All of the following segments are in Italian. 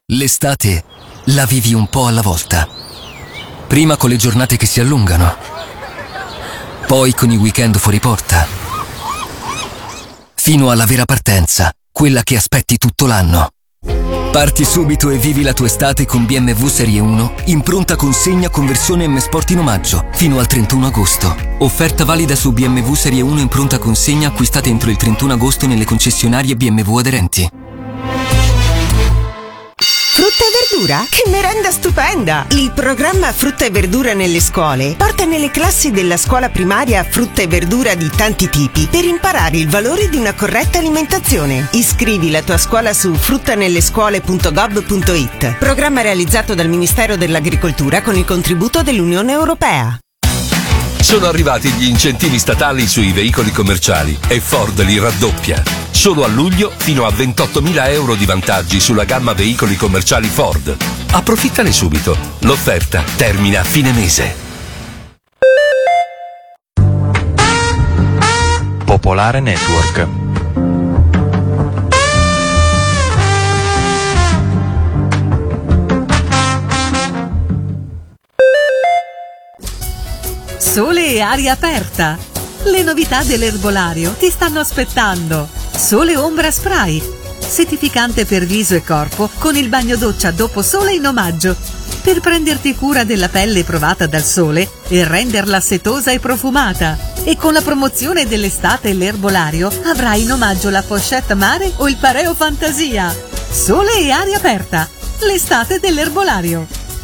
L'estate la vivi un po' alla volta. Prima con le giornate che si allungano, poi con i weekend fuori porta, fino alla vera partenza, quella che aspetti tutto l'anno. Parti subito e vivi la tua estate con BMW Serie 1 in pronta consegna con versione M Sport in omaggio fino al 31 agosto. Offerta valida su BMW Serie 1 in pronta consegna acquistate entro il 31 agosto nelle concessionarie BMW aderenti. Frutta e verdura? Che merenda stupenda! Il programma Frutta e verdura nelle scuole porta nelle classi della scuola primaria frutta e verdura di tanti tipi per imparare il valore di una corretta alimentazione. Iscrivi la tua scuola su fruttanellescuole.gov.it. Programma realizzato dal Ministero dell'Agricoltura con il contributo dell'Unione Europea. Sono arrivati gli incentivi statali sui veicoli commerciali e Ford li raddoppia. Solo a luglio fino a 28.000 euro di vantaggi sulla gamma veicoli commerciali Ford. Approfittane subito. L'offerta termina a fine mese. Popolare Network. Sole e aria aperta. Le novità dell'erbolario ti stanno aspettando. Sole Ombra Spray. Settificante per viso e corpo con il bagno doccia dopo sole in omaggio. Per prenderti cura della pelle provata dal sole e renderla setosa e profumata. E con la promozione dell'estate e l'erbolario avrai in omaggio la pochette mare o il pareo fantasia. Sole e aria aperta. L'estate dell'erbolario.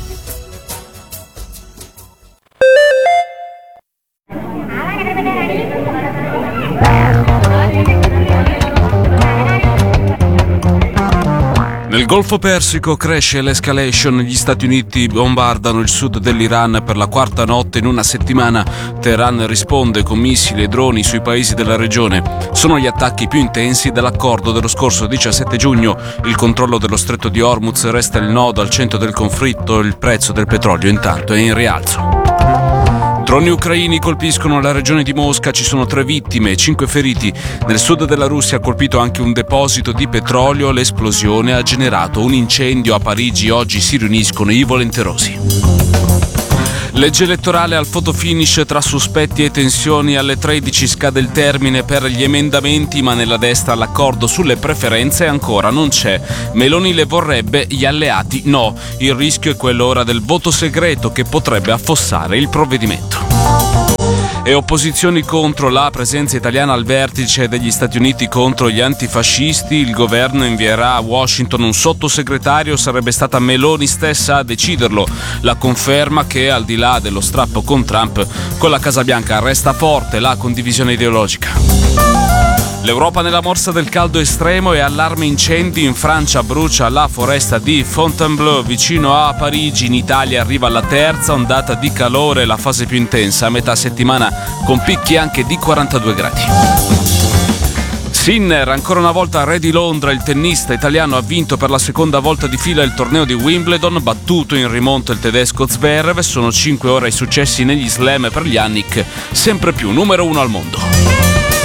Nel Golfo Persico cresce l'escalation, gli Stati Uniti bombardano il sud dell'Iran per la quarta notte in una settimana. Teheran risponde con missili e droni sui paesi della regione. Sono gli attacchi più intensi dell'accordo dello scorso 17 giugno. Il controllo dello stretto di Hormuz resta il nodo al centro del conflitto, il prezzo del petrolio intanto è in rialzo. Droni ucraini colpiscono la regione di Mosca, ci sono 3 vittime e 5 feriti. Nel sud della Russia ha colpito anche un deposito di petrolio, l'esplosione ha generato un incendio a Parigi, oggi si riuniscono i volenterosi. Legge elettorale al fotofinish tra sospetti e tensioni, alle 13 scade il termine per gli emendamenti, ma nella destra l'accordo sulle preferenze ancora non c'è. Meloni le vorrebbe, gli alleati no. Il rischio è quello ora del voto segreto che potrebbe affossare il provvedimento. E opposizioni contro la presenza italiana al vertice degli Stati Uniti contro gli antifascisti. Il governo invierà a Washington un sottosegretario, sarebbe stata Meloni stessa a deciderlo. La conferma che al di là dello strappo con Trump, con la Casa Bianca resta forte la condivisione ideologica. L'Europa nella morsa del caldo estremo e allarme incendi. In Francia brucia la foresta di Fontainebleau vicino a Parigi. In Italia arriva la terza ondata di calore, la fase più intensa a metà settimana con picchi anche di 42 gradi. Sinner, ancora una volta re di Londra, il tennista italiano ha vinto per la seconda volta di fila il torneo di Wimbledon, battuto in rimonta il tedesco Zverev. Sono 5 ora i successi negli slam per Jannik, sempre più numero 1 al mondo.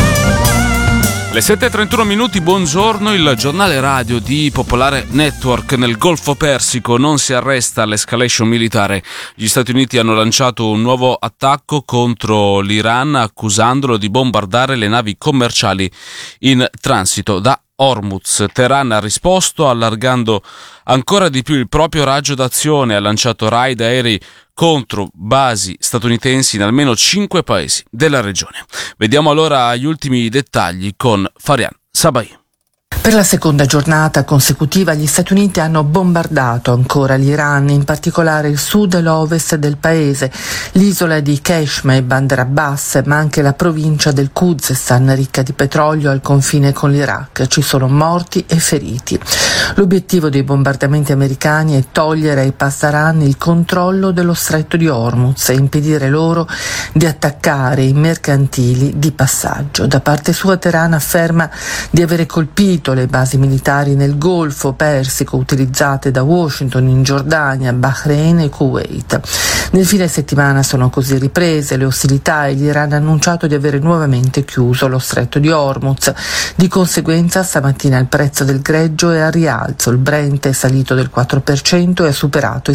Le 7:31 minuti, buongiorno, il giornale radio di Popolare Network. Nel Golfo Persico non si arresta l'escalation militare. Gli Stati Uniti hanno lanciato un nuovo attacco contro l'Iran, accusandolo di bombardare le navi commerciali in transito da Hormuz. Teheran ha risposto allargando ancora di più il proprio raggio d'azione, ha lanciato raid aerei contro basi statunitensi in almeno 5 paesi della regione. Vediamo allora gli ultimi dettagli con Farian Sabai. Per la seconda giornata consecutiva gli Stati Uniti hanno bombardato ancora l'Iran, in particolare il sud e l'ovest del paese, l'isola di Keshme e Bandar Abbas, ma anche la provincia del Khuzestan, ricca di petrolio al confine con l'Iraq. Ci sono morti e feriti. L'obiettivo dei bombardamenti americani è togliere ai Pasdaran il controllo dello stretto di Hormuz e impedire loro di attaccare i mercantili di passaggio. Da parte sua Teheran afferma di avere colpito colpito le basi militari nel Golfo Persico utilizzate da Washington in Giordania, Bahrain e Kuwait. Nel fine settimana sono così riprese le ostilità e l'Iran ha annunciato di avere nuovamente chiuso lo stretto di Hormuz. Di conseguenza stamattina il prezzo del greggio è a rialzo, il Brent è salito del 4% e ha superato i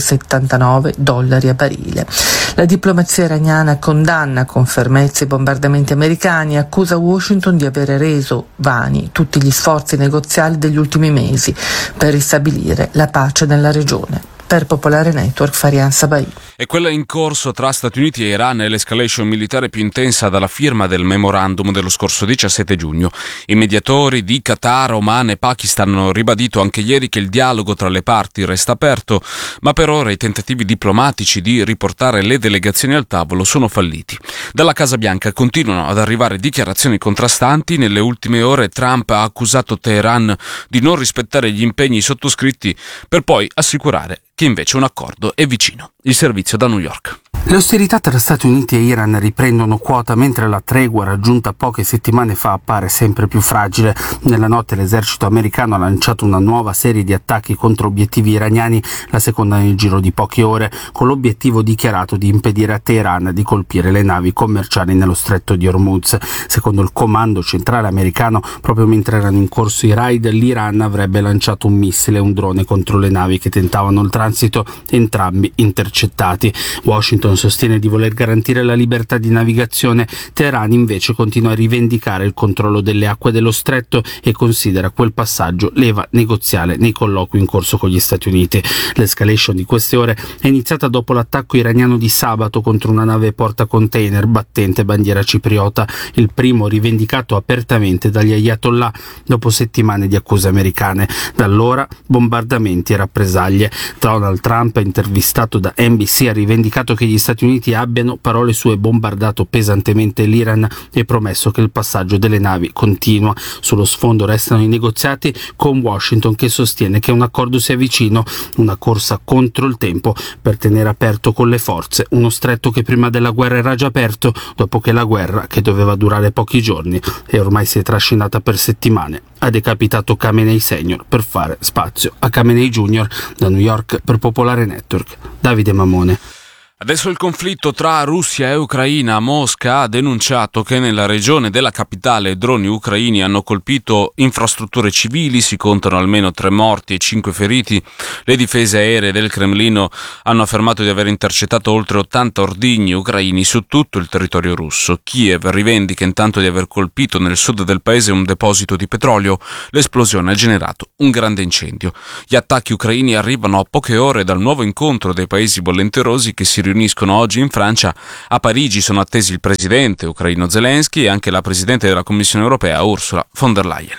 $79 a barile. La diplomazia iraniana condanna con fermezza i bombardamenti americani e accusa Washington di avere reso vani tutti gli sforzi negoziali degli ultimi mesi per ristabilire la pace nella regione. Per Popolare Network, Farian Sabai. E quella in corso tra Stati Uniti e Iran è l'escalation militare più intensa dalla firma del memorandum dello scorso 17 giugno. I mediatori di Qatar, Oman e Pakistan hanno ribadito anche ieri che il dialogo tra le parti resta aperto, ma per ora i tentativi diplomatici di riportare le delegazioni al tavolo sono falliti. Dalla Casa Bianca continuano ad arrivare dichiarazioni contrastanti. Nelle ultime ore Trump ha accusato Teheran di non rispettare gli impegni sottoscritti per poi assicurare che invece un accordo è vicino. Il servizio da New York. Le ostilità tra Stati Uniti e Iran riprendono quota mentre la tregua raggiunta poche settimane fa appare sempre più fragile. Nella notte l'esercito americano ha lanciato una nuova serie di attacchi contro obiettivi iraniani, la seconda nel giro di poche ore, con l'obiettivo dichiarato di impedire a Teheran di colpire le navi commerciali nello stretto di Hormuz. Secondo il comando centrale americano, proprio mentre erano in corso i raid, l'Iran avrebbe lanciato un missile e un drone contro le navi che tentavano il transito, entrambi intercettati. Washington sostiene di voler garantire la libertà di navigazione. Teheran invece continua a rivendicare il controllo delle acque dello stretto e considera quel passaggio leva negoziale nei colloqui in corso con gli Stati Uniti. L'escalation di queste ore è iniziata dopo l'attacco iraniano di sabato contro una nave portacontainer battente bandiera cipriota, il primo rivendicato apertamente dagli ayatollah dopo settimane di accuse americane. Da allora bombardamenti e rappresaglie. Donald Trump, intervistato da NBC, ha rivendicato che gli Stati Uniti abbiano, parole sue, bombardato pesantemente l'Iran e promesso che il passaggio delle navi continua. Sullo sfondo restano i negoziati, con Washington che sostiene che un accordo sia vicino, una corsa contro il tempo per tenere aperto con le forze uno stretto che prima della guerra era già aperto, dopo che la guerra, che doveva durare pochi giorni e ormai si è trascinata per settimane, ha decapitato Khamenei Senior per fare spazio a Khamenei Junior. Da New York per Popolare Network, Davide Mamone. Adesso il conflitto tra Russia e Ucraina. Mosca ha denunciato che nella regione della capitale droni ucraini hanno colpito infrastrutture civili, si contano almeno 3 morti e 5 feriti. Le difese aeree del Cremlino hanno affermato di aver intercettato oltre 80 ordigni ucraini su tutto il territorio russo. Kiev rivendica intanto di aver colpito nel sud del paese un deposito di petrolio. L'esplosione ha generato un grande incendio. Gli attacchi ucraini arrivano a poche ore dal nuovo incontro dei paesi volenterosi che si riuniscono oggi in Francia. A Parigi sono attesi il presidente ucraino Zelensky e anche la presidente della Commissione europea Ursula von der Leyen.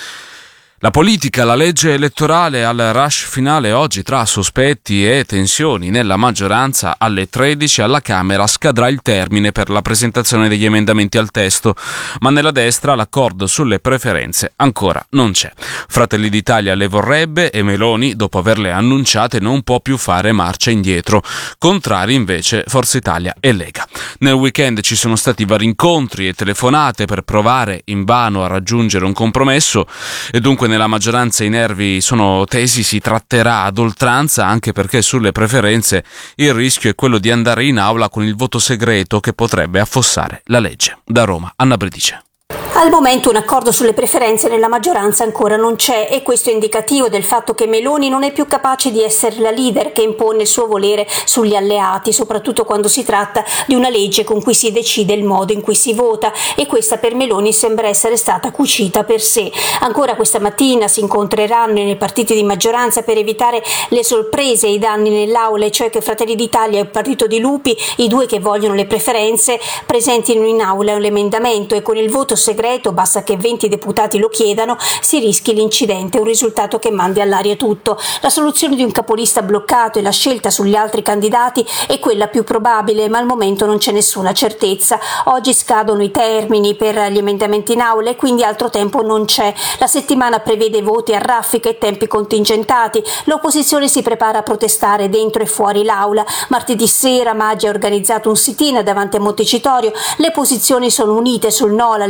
La politica, la legge elettorale al rush finale oggi tra sospetti e tensioni nella maggioranza. Alle 13 alla Camera scadrà il termine per la presentazione degli emendamenti al testo, ma nella destra l'accordo sulle preferenze ancora non c'è. Fratelli d'Italia le vorrebbe e Meloni, dopo averle annunciate, non può più fare marcia indietro. Contrari invece Forza Italia e Lega. Nel weekend ci sono stati vari incontri e telefonate per provare invano a raggiungere un compromesso e dunque nella maggioranza i nervi sono tesi, si tratterà ad oltranza, anche perché sulle preferenze il rischio è quello di andare in aula con il voto segreto che potrebbe affossare la legge. Da Roma, Anna Bredice. Al momento un accordo sulle preferenze nella maggioranza ancora non c'è e questo è indicativo del fatto che Meloni non è più capace di essere la leader che impone il suo volere sugli alleati, soprattutto quando si tratta di una legge con cui si decide il modo in cui si vota, e questa per Meloni sembra essere stata cucita per sé. Ancora questa mattina si incontreranno nei partiti di maggioranza per evitare le sorprese e i danni nell'aula, e cioè che Fratelli d'Italia e il partito di Lupi, i due che vogliono le preferenze, presentino in aula l'emendamento e con il voto segreto, basta che 20 deputati lo chiedano, si rischi l'incidente, un risultato che mandi all'aria tutto. La soluzione di un capolista bloccato e la scelta sugli altri candidati è quella più probabile, ma al momento non c'è nessuna certezza. Oggi scadono i termini per gli emendamenti in aula e quindi altro tempo non c'è. La settimana prevede voti a raffica e tempi contingentati. L'opposizione si prepara a protestare dentro e fuori l'aula. Martedì sera Maggi ha organizzato un sit-in davanti a Montecitorio. Le posizioni sono unite sul no alla legge elettorale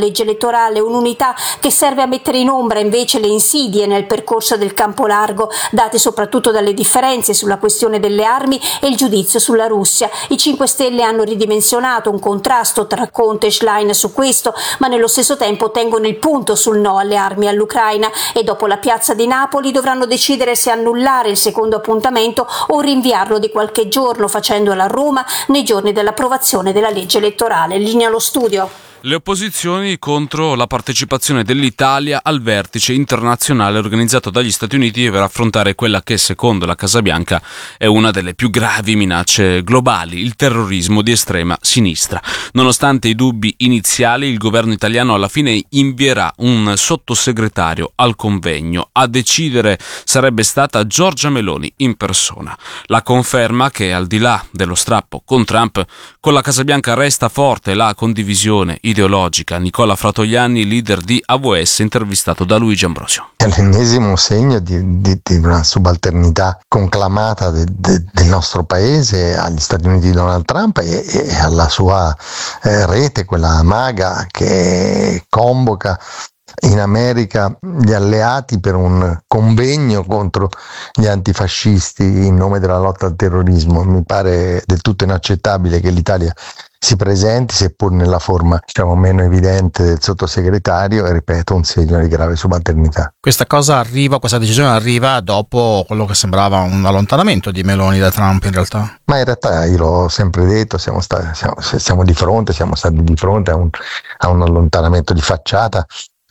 elettorale, un'unità che serve a mettere in ombra invece le insidie nel percorso del campo largo, date soprattutto dalle differenze sulla questione delle armi e il giudizio sulla Russia. I 5 Stelle hanno ridimensionato un contrasto tra Conte e Schlein su questo, ma nello stesso tempo tengono il punto sul no alle armi all'Ucraina e dopo la piazza di Napoli dovranno decidere se annullare il secondo appuntamento o rinviarlo di qualche giorno, facendolo a Roma nei giorni dell'approvazione della legge elettorale. Linea allo studio. Le opposizioni contro la partecipazione dell'Italia al vertice internazionale organizzato dagli Stati Uniti per affrontare quella che, secondo la Casa Bianca, è una delle più gravi minacce globali, il terrorismo di estrema sinistra. Nonostante i dubbi iniziali, il governo italiano alla fine invierà un sottosegretario al convegno. A decidere sarebbe stata Giorgia Meloni in persona. La conferma che, al di là dello strappo con Trump, con la Casa Bianca resta forte la condivisione ideologica. Nicola Fratoianni, leader di AWS, intervistato da Luigi Ambrosio. È l'ennesimo segno di una subalternità conclamata del nostro paese agli Stati Uniti di Donald Trump e alla sua rete, quella MAGA, che convoca in America gli alleati per un convegno contro gli antifascisti in nome della lotta al terrorismo. Mi pare del tutto inaccettabile che l'Italia si presenti, seppur nella forma meno evidente del sottosegretario, e ripeto, un segno di grave subalternità. Questa decisione arriva dopo quello che sembrava un allontanamento di Meloni da Trump, in realtà. Ma in realtà io l'ho sempre detto, siamo stati di fronte a un allontanamento di facciata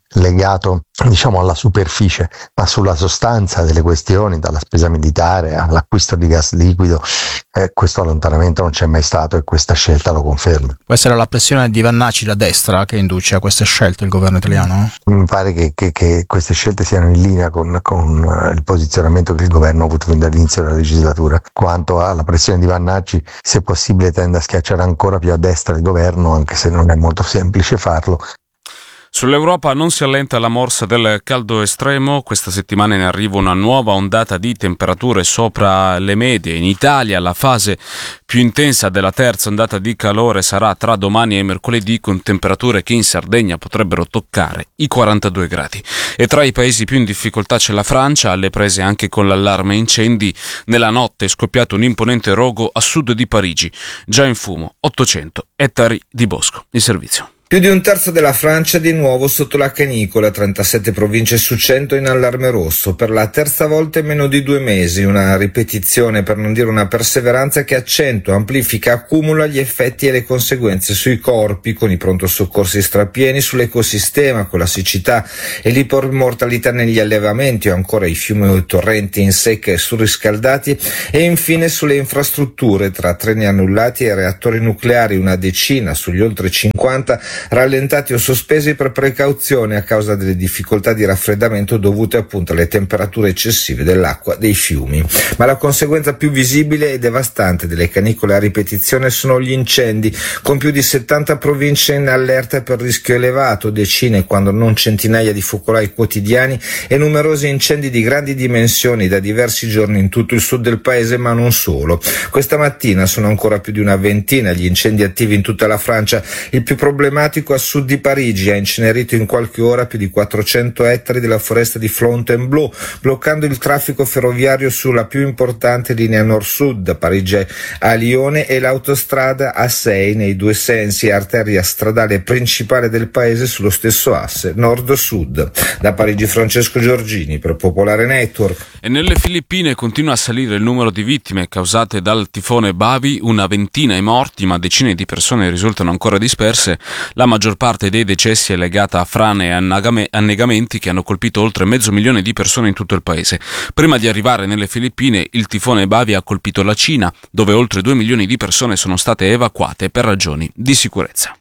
legato alla superficie, ma sulla sostanza delle questioni, dalla spesa militare all'acquisto di gas liquido, questo allontanamento non c'è mai stato e questa scelta lo conferma. Può essere la pressione di Vannacci da destra che induce a queste scelte il governo italiano? Mi pare che queste scelte siano in linea con il posizionamento che il governo ha avuto fin dall'inizio della legislatura. Quanto alla pressione di Vannacci, se possibile tende a schiacciare ancora più a destra il governo, anche se non è molto semplice farlo. Sull'Europa non si allenta la morsa del caldo estremo. Questa settimana in arrivo una nuova ondata di temperature sopra le medie. In Italia la fase più intensa della terza ondata di calore sarà tra domani e mercoledì, con temperature che in Sardegna potrebbero toccare i 42 gradi. E tra i paesi più in difficoltà c'è la Francia, alle prese anche con l'allarme incendi. Nella notte è scoppiato un imponente rogo a sud di Parigi, già in fumo 800 ettari di bosco. Il servizio. Più di un terzo della Francia di nuovo sotto la canicola, 37 province su 100 in allarme rosso, per la terza volta in meno di 2 mesi, una ripetizione, per non dire una perseveranza, che accentua, amplifica, accumula gli effetti e le conseguenze sui corpi, con i pronto soccorsi strapieni, sull'ecosistema, con la siccità e l'ipermortalità negli allevamenti, o ancora i fiumi o i torrenti in secca e surriscaldati, e infine sulle infrastrutture, tra treni annullati e reattori nucleari, una decina sugli oltre 50 rallentati o sospesi per precauzione a causa delle difficoltà di raffreddamento dovute appunto alle temperature eccessive dell'acqua dei fiumi. Ma la conseguenza più visibile e devastante delle canicole a ripetizione sono gli incendi, con più di 70 province in allerta per rischio elevato, decine quando non centinaia di focolai quotidiani e numerosi incendi di grandi dimensioni da diversi giorni in tutto il sud del paese, ma non solo. Questa mattina sono ancora più di una ventina gli incendi attivi in tutta la Francia. Il più problematico a sud di Parigi ha incenerito in qualche ora più di 400 ettari della foresta di Fontainebleau, bloccando il traffico ferroviario sulla più importante linea nord-sud, da Parigi a Lione, e l'autostrada A6 nei due sensi, arteria stradale principale del paese sullo stesso asse nord-sud. Da Parigi Francesco Giorgini per Popolare Network. E nelle Filippine continua a salire il numero di vittime causate dal tifone Bavi, una ventina i morti, ma decine di persone risultano ancora disperse. La maggior parte dei decessi è legata a frane e annegamenti che hanno colpito oltre 500.000 di persone in tutto il paese. Prima di arrivare nelle Filippine, il tifone Bavi ha colpito la Cina, dove oltre 2 milioni di persone sono state evacuate per ragioni di sicurezza.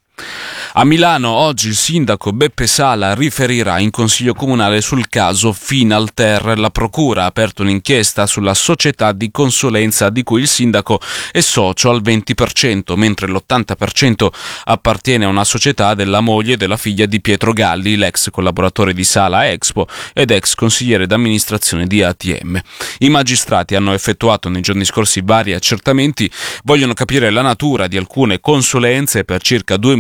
A Milano oggi il sindaco Beppe Sala riferirà in Consiglio Comunale sul caso Finalter. La Procura ha aperto un'inchiesta sulla società di consulenza di cui il sindaco è socio al 20%, mentre l'80% appartiene a una società della moglie e della figlia di Pietro Galli, l'ex collaboratore di Sala a Expo ed ex consigliere d'amministrazione di ATM. I magistrati hanno effettuato nei giorni scorsi vari accertamenti, vogliono capire la natura di alcune consulenze per circa 2 milioni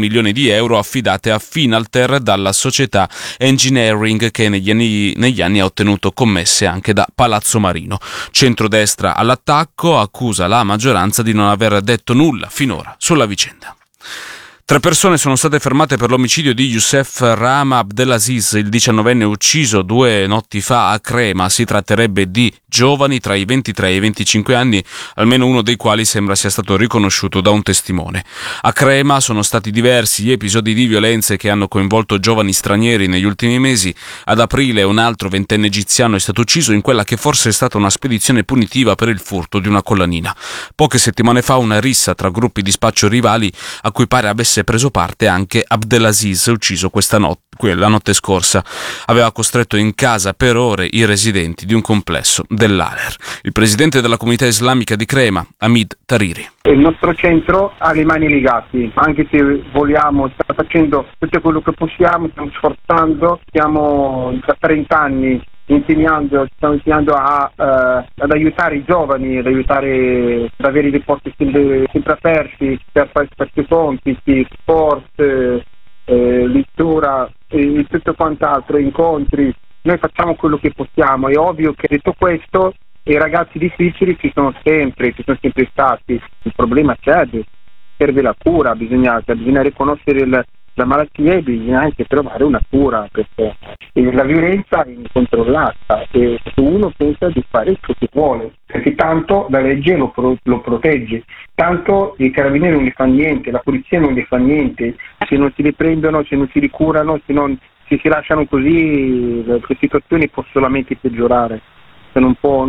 milioni di euro affidate a Finalter dalla società Engineering, che negli anni ha ottenuto commesse anche da Palazzo Marino. Centrodestra all'attacco, accusa la maggioranza di non aver detto nulla finora sulla vicenda. 3 persone sono state fermate per l'omicidio di Youssef Rama Abdelaziz, il 19enne ucciso 2 notti fa a Crema. Si tratterebbe di giovani tra i 23 e i 25 anni, almeno uno dei quali sembra sia stato riconosciuto da un testimone. A Crema sono stati diversi gli episodi di violenze che hanno coinvolto giovani stranieri negli ultimi mesi. Ad aprile un altro 20enne egiziano è stato ucciso in quella che forse è stata una spedizione punitiva per il furto di una collanina. Poche settimane fa una rissa tra gruppi di spaccio rivali a cui pare avesse preso parte anche Abdelaziz, ucciso la notte scorsa. Aveva costretto in casa per ore i residenti di un complesso dell'Aler. Il presidente della comunità islamica di Crema, Hamid Tariri. Il nostro centro ha le mani legate, anche se vogliamo, stiamo facendo tutto quello che possiamo, stiamo sforzando, stiamo da 30 anni stiamo insegnando ad aiutare i giovani, ad avere dei posti sempre aperti per fare questi compiti, sport, lettura e tutto quant'altro, incontri. Noi facciamo quello che possiamo. È ovvio che detto questo i ragazzi difficili ci sono sempre stati. Il problema c'è, serve la cura, bisogna riconoscere la malattia e bisogna anche trovare una cura, perché la violenza è incontrollata e uno pensa di fare ciò che vuole, perché tanto la legge lo protegge, tanto i carabinieri non gli fa niente, la polizia non gli fa niente, se non si riprendono, se non si ricurano, se si lasciano così, le situazioni possono solamente peggiorare. Non può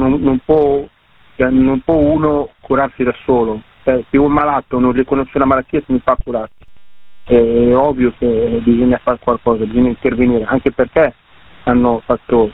uno curarsi da solo. Se un malato non riconosce la malattia, se ne fa curarsi. È ovvio che bisogna fare qualcosa, bisogna intervenire, anche perché hanno fatto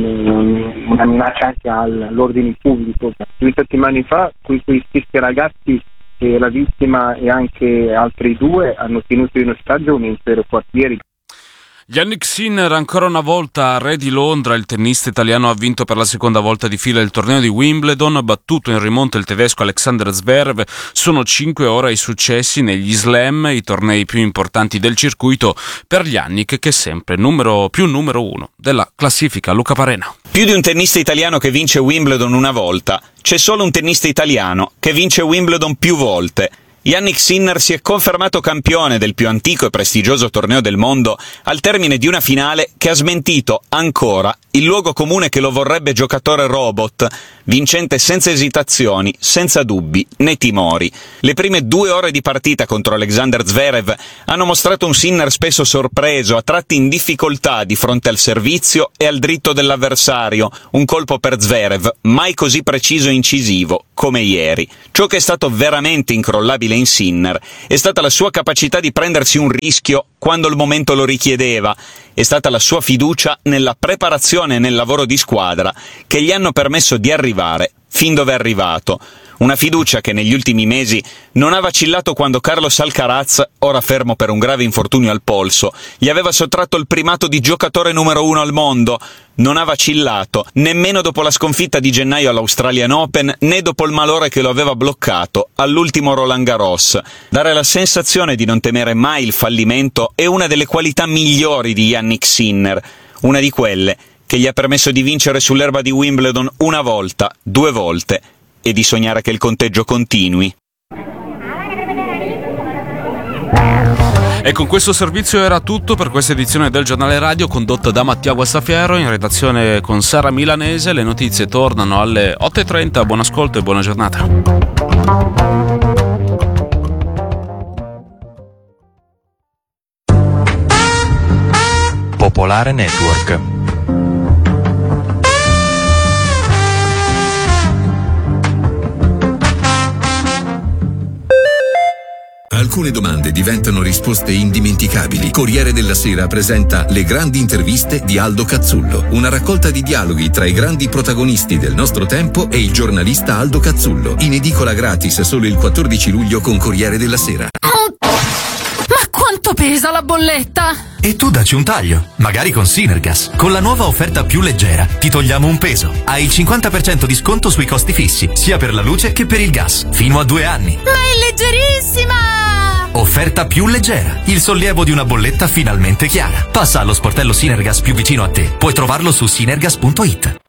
una minaccia anche all'ordine pubblico. 2 settimane fa quei stessi ragazzi, la vittima e anche altri 2, hanno tenuto in ostaggio un intero quartiere. Jannik Sinner ancora una volta re di Londra. Il tennista italiano ha vinto per la seconda volta di fila il torneo di Wimbledon, battuto in rimonta il tedesco Alexander Zverev. Sono 5 ora i successi negli slam, i tornei più importanti del circuito, per Jannik, che è sempre numero 1 della classifica. Luca Parena. Più di un tennista italiano che vince Wimbledon una volta. C'è solo un tennista italiano che vince Wimbledon più volte. Jannik Sinner si è confermato campione del più antico e prestigioso torneo del mondo al termine di una finale che ha smentito ancora il luogo comune che lo vorrebbe giocatore robot, vincente senza esitazioni, senza dubbi né timori. Le prime 2 ore di partita contro Alexander Zverev hanno mostrato un Sinner spesso sorpreso, a tratti in difficoltà di fronte al servizio e al dritto dell'avversario, un colpo per Zverev mai così preciso e incisivo come ieri. Ciò che è stato veramente incrollabile in Sinner è stata la sua capacità di prendersi un rischio quando il momento lo richiedeva, è stata la sua fiducia nella preparazione e nel lavoro di squadra che gli hanno permesso di arrivare fin dove è arrivato. Una fiducia che negli ultimi mesi non ha vacillato quando Carlos Alcaraz, ora fermo per un grave infortunio al polso, gli aveva sottratto il primato di giocatore numero 1 al mondo. Non ha vacillato nemmeno dopo la sconfitta di gennaio all'Australian Open, né dopo il malore che lo aveva bloccato all'ultimo Roland Garros. Dare la sensazione di non temere mai il fallimento è una delle qualità migliori di Jannik Sinner, una di quelle che gli ha permesso di vincere sull'erba di Wimbledon una volta, 2 volte, e di sognare che il conteggio continui. E con questo servizio era tutto per questa edizione del Giornale Radio, condotta da Mattia Guastafiero, in redazione con Sara Milanese. Le notizie tornano alle 8:30. Buon ascolto e buona giornata. Popolare Network. Alcune domande diventano risposte indimenticabili. Corriere della Sera presenta Le grandi interviste di Aldo Cazzullo, una raccolta di dialoghi tra i grandi protagonisti del nostro tempo e il giornalista Aldo Cazzullo, in edicola gratis solo il 14 luglio con Corriere della Sera. Ma quanto pesa la bolletta? E tu dacci un taglio, magari con Sinergas. Con la nuova offerta più leggera ti togliamo un peso. Hai il 50% di sconto sui costi fissi, sia per la luce che per il gas, fino a 2 anni. Ma è leggerissima! Offerta più leggera. Il sollievo di una bolletta finalmente chiara. Passa allo sportello Sinergas più vicino a te. Puoi trovarlo su sinergas.it.